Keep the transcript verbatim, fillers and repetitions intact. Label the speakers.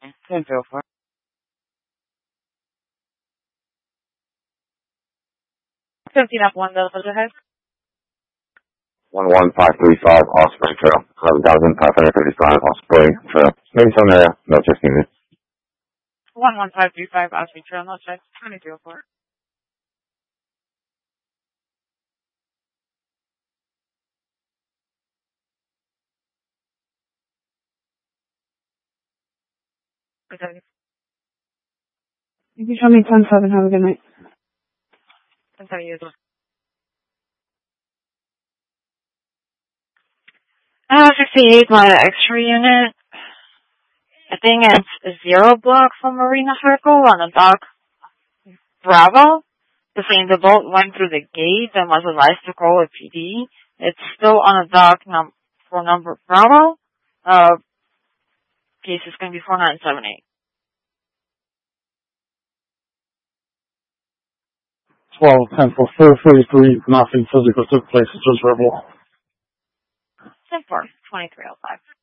Speaker 1: ten zero four. Fifteen up one, those ahead.
Speaker 2: One one five three five Osprey Trail, eleven thousand five hundred thirty-five Osprey Trail. Maybe some area, no just needed.
Speaker 1: One one five three five Osprey Trail, no check. Twenty zero four. Okay.
Speaker 3: You can show me ten seven. Have a good night.
Speaker 1: Ten seven years old. Uh, sixty-eight, my X-ray unit. I think it's a zero block from Marina Circle on the dock Bravo. The same, the boat went through the gate and was advised to call a P D. It's still on the dock num- for number Bravo. Uh, case is going to be four nine seven eight.
Speaker 4: twelve ten for four forty-three, nothing physical took place, it's just verbal.
Speaker 1: ten four, twenty-three oh five.